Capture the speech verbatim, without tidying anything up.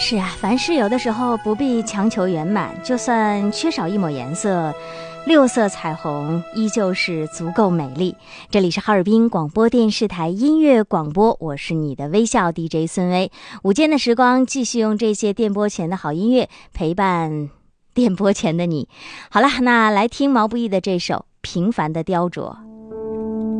是啊，凡事有的时候不必强求圆满，就算缺少一抹颜色，六色彩虹依旧是足够美丽。这里是哈尔滨广播电视台音乐广播，我是你的微笑 D J 孙薇。午间的时光，继续用这些电波前的好音乐陪伴电波前的你。好了，那来听毛不易的这首《平凡的雕琢》。